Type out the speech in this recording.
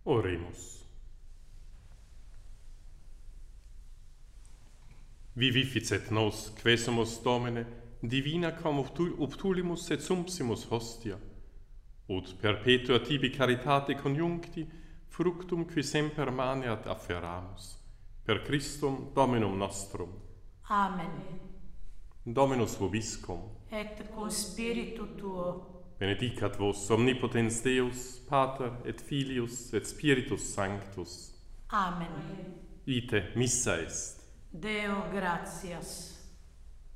Oremus. Vivificet nos, que sumus Domine, divina cum obtulimus et sumpsimus hostia, ut perpetua tibi caritate conjuncti, fructum qui semper maneat afferamus, per Christum Dominum nostrum. Amen. Dominus vobiscum. Et cum spiritu tuo. Benedicat vos omnipotens Deus, Pater et Filius et Spiritus Sanctus. Amen. Ite missa est. Deo gratias.